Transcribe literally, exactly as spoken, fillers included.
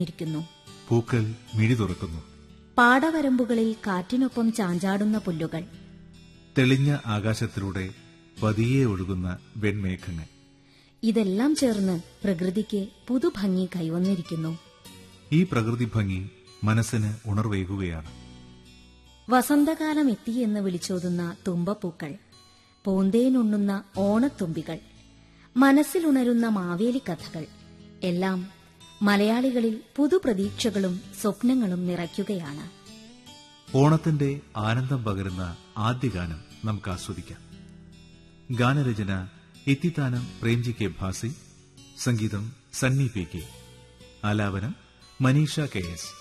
ഇരിക്കുന്നു. പൂക്കൾ മിഴി തുറക്കുന്നു. പാടവരമ്പുകളിൽ കാറ്റിനൊപ്പം ചാഞ്ചാടുന്ന പുല്ലുകൾ, തെളിഞ്ഞ ആകാശത്തിലൂടെ പതിയെ ഒഴുകുന്ന വെൺമേഘങ്ങൾ, ഇതെല്ലാം ചേർന്ന് പ്രകൃതിക്ക് പുതുഭംഗി കൈവന്നിരിക്കുന്നു. ഈ പ്രകൃതി ഭംഗി മനസ്സിന് ഉണർവേകുകയാണ്. വസന്തകാലം എത്തിയെന്ന് വിളിച്ചോതുന്ന തുമ്പപ്പൂക്കൾ, പൂന്തേനുണ്ണുന്ന ഓണത്തുമ്പികൾ, മനസ്സിലുണരുന്ന മാവേലി കഥകൾ എല്ലാം മലയാളികളിൽ പുതുപ്രതീക്ഷകളും സ്വപ്നങ്ങളും നിറയ്ക്കുകയാണ്. ഓണത്തിന്റെ ആനന്ദം പകരുന്ന ആദ്യ ഗാനം നമുക്ക് ആസ്വദിക്കാം. ഗാനരചന ഇത്തിത്താനം പ്രേംജി കെ ഭാസി, സംഗീതം സണ്ണി പി കെ, ആലാപനം മനീഷ കെ എസ്.